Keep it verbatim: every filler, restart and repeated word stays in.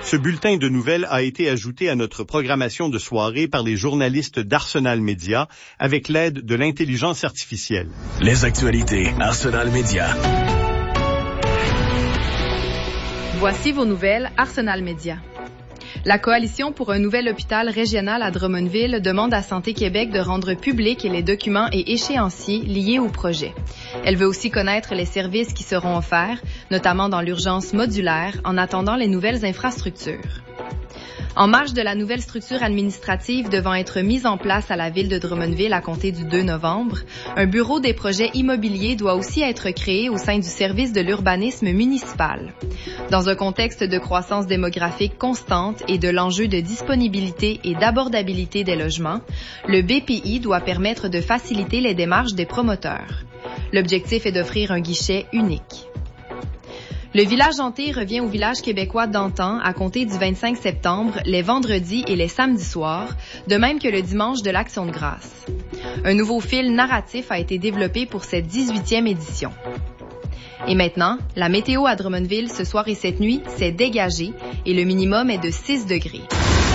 Ce bulletin de nouvelles a été ajouté à notre programmation de soirée par les journalistes d'Arsenal Média avec l'aide de l'intelligence artificielle. Les actualités Arsenal Média. Voici vos nouvelles Arsenal Média. La Coalition pour un nouvel hôpital régional à Drummondville demande à Santé Québec de rendre publics les documents et échéanciers liés au projet. Elle veut aussi connaître les services qui seront offerts, notamment dans l'urgence modulaire, en attendant les nouvelles infrastructures. En marge de la nouvelle structure administrative devant être mise en place à la ville de Drummondville à compter du deux novembre, un bureau des projets immobiliers doit aussi être créé au sein du service de l'urbanisme municipal. Dans un contexte de croissance démographique constante et de l'enjeu de disponibilité et d'abordabilité des logements, le B P I doit permettre de faciliter les démarches des promoteurs. L'objectif est d'offrir un guichet unique. Le village hanté revient au village québécois d'antan à compter du vingt-cinq septembre, les vendredis et les samedis soirs, de même que le dimanche de l'Action de grâce. Un nouveau fil narratif a été développé pour cette dix-huitième édition. Et maintenant, la météo à Drummondville ce soir et cette nuit s'est dégagée et le minimum est de six degrés.